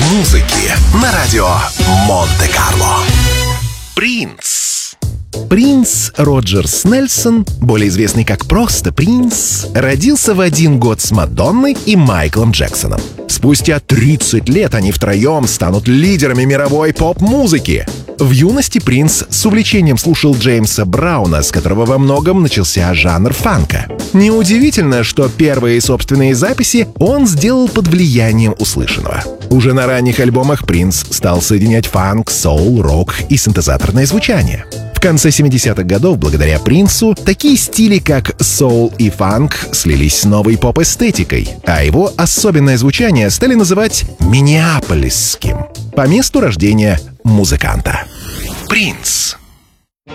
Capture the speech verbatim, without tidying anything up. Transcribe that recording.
музыки на радио Монте-Карло. Принц. Принц Роджерс Нельсон, более известный как просто Принц, родился в один год с Мадонной и Майклом Джексоном. Спустя тридцать лет они втроем станут лидерами мировой поп-музыки. В юности Принц с увлечением слушал Джеймса Брауна, с которого во многом начался жанр фанка. Неудивительно, что первые собственные записи он сделал под влиянием услышанного. Уже на ранних альбомах Принц стал соединять фанк, соул, рок и синтезаторное звучание. В конце семидесятых годов, благодаря Принцу, такие стили, как соул и фанк, слились с новой поп-эстетикой, а его особенное звучание стали называть «миннеаполисским» по месту рождения музыканта. Принц.